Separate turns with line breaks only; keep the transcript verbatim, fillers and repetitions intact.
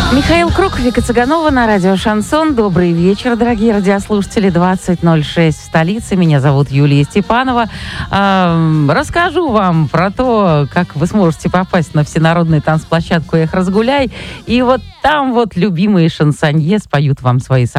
Михаил Круг, Вика Цыганова на радио «Шансон». Добрый вечер, дорогие радиослушатели. двадцать ноль шесть в столице. Меня зовут Юлия Степанова. Эм, расскажу вам про то, как вы сможете попасть на всенародную танцплощадку «Эх, разгуляй». И вот там вот любимые шансонье споют вам свои